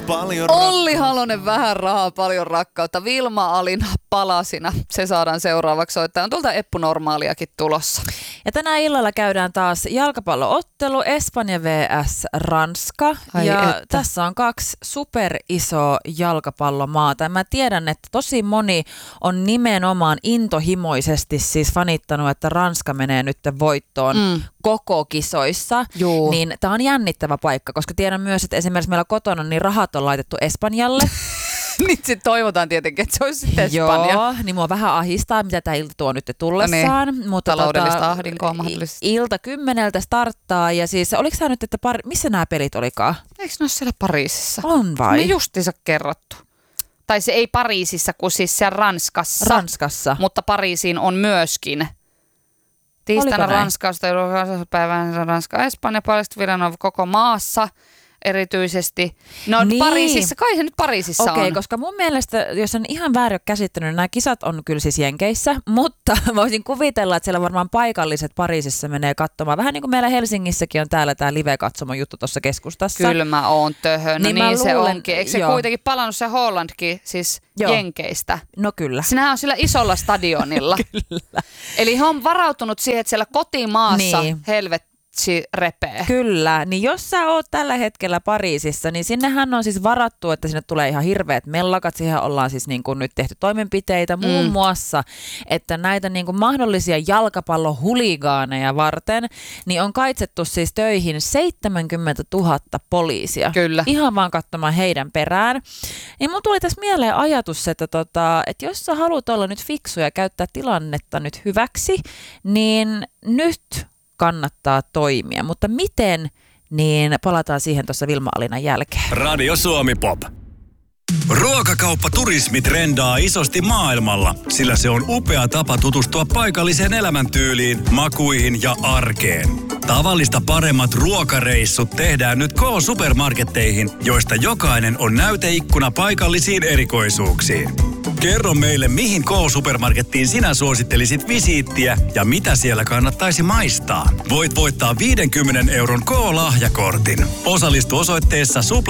paljon Olli Halonen, vähän rahaa, paljon rakkautta. Vilma Alina, palasina. Se saadaan seuraavaksi soittaa. On tuolta Eppu Normaaliakin tulossa. Ja tänä illalla käydään taas jalkapalloottelu Espanja vs Ranska. Tässä on 2 superisoa jalkapallomaata. Mä tiedän, että tosi moni on nimenomaan intohimoisesti siis fanittanut, että Ranska menee nyt voittoon koko kisoissa. Juu. Niin tää on jännittävä paikka, koska tiedän myös, että esimerkiksi meillä kotona niin rahat on laitettu Espanjalle. Nyt sitten toivotaan tietenkin, että se olisi sitten Espanja. Joo, niin mua vähän ahistaa, mitä tämä ilta tuo nyt tullessaan. Niin, mutta taloudellista ahdinkoa mahdollisesti. Ilta 10 starttaa ja siis oliko tämä nyt, että missä nämä pelit olikaan? Eikö ne ole siellä Pariisissa? On vai? Me justiinsa kerrottu. Tai se ei Pariisissa, kun siis siellä Ranskassa. Mutta Pariisiin on myöskin. Tiistaina Ranskasta, päivän Ranska, Espanja, paljastui viran koko maassa. Erityisesti. No niin. Pariisissa, kai se nyt Pariisissa on. Okei, koska mun mielestä, jos en ihan väärin ole käsittänyt, nämä kisat on kyllä siis Jenkeissä, mutta voisin kuvitella, että siellä varmaan paikalliset Pariisissa menee katsomaan. Vähän niin kuin meillä Helsingissäkin on täällä tämä live-katsomo juttu tuossa keskustassa. Kyllä mä oon töhönä, niin se onkin. Eikö se kuitenkin palannut se Hollandkin siis Jenkeistä? No kyllä. Sinähän on sillä isolla stadionilla. Kyllä. Eli he on varautunut siihen, että siellä kotimaassa helvetti repee. Kyllä, niin jos sä oot tällä hetkellä Pariisissa, niin sinnehän on siis varattu, että sinne tulee ihan hirveät mellakat. Siihen ollaan siis niin kuin nyt tehty toimenpiteitä muun muassa, että näitä niin kuin mahdollisia jalkapallohuligaaneja varten, niin on kaitsettu siis töihin 70 000 poliisia. Kyllä. Ihan vaan katsomaan heidän perään. Niin mun tuli tässä mieleen ajatus, että jos sä haluat olla nyt fiksu ja käyttää tilannetta nyt hyväksi, niin nyt kannattaa toimia. Mutta miten, niin palataan siihen tuossa Vilma Alinan jälkeen. Radio Suomi Pop. Ruokakauppa-turismi trendaa isosti maailmalla, sillä se on upea tapa tutustua paikalliseen elämäntyyliin, makuihin ja arkeen. Tavallista paremmat ruokareissut tehdään nyt K-supermarketteihin, joista jokainen on näyteikkuna paikallisiin erikoisuuksiin. Kerro meille, mihin K-supermarkettiin sinä suosittelisit visiittiä ja mitä siellä kannattaisi maistaa. Voit voittaa 50 € K-lahjakortin. Osallistu osoitteessa